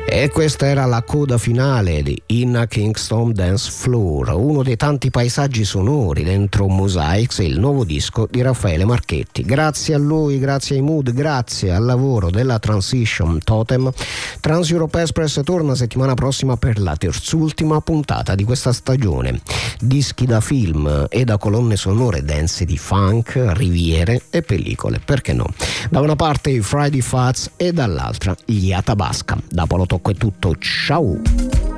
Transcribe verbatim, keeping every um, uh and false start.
E questa era la coda finale di Inna Kingston Dance Floor, uno dei tanti paesaggi sonori dentro Mosaics, il nuovo disco di Raffaele Marchetti. Grazie a lui, grazie ai Mood, grazie al lavoro della Transition Totem. Trans Europe Express torna settimana prossima per la terzultima puntata di questa stagione. Dischi da film e da colonne sonore dense di funk, riviere e pellicole, perché no? Da una parte i Friday Fats e dall'altra gli Atabasca. Da Polo Tocco è tutto, ciao!